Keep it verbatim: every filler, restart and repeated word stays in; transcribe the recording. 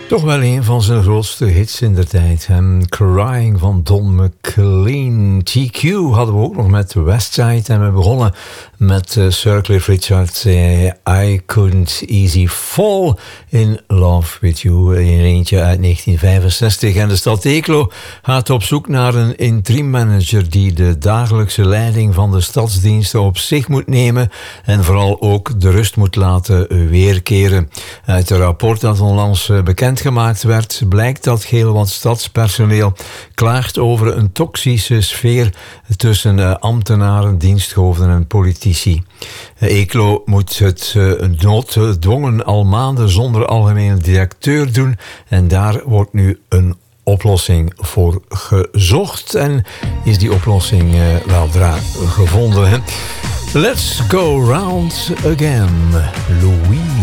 Toch wel een van zijn grootste hits in de tijd. Hem Crying van Don McLean. T Q hadden we ook nog met Westside. En we begonnen met uh, Sir Cliff Richard. Uh, I Couldn't Easy Fall in Love With You. Een eentje uit negentien vijfenzestig. En de stad Eeklo gaat op zoek naar een interim manager die de dagelijkse leiding van de stadsdiensten op zich moet nemen. En vooral ook de rust moet laten weerkeren. Uit het rapport dat onlangs uh, bekend gemaakt werd, blijkt dat heel wat stadspersoneel klaagt over een toxische sfeer tussen uh, ambtenaren, diensthoofden en politici. Uh, Eeklo moet het uh, noodgedwongen al maanden zonder algemene directeur doen en daar wordt nu een oplossing voor gezocht en is die oplossing uh, weldra gevonden. Hè? Let's go round again, Louis.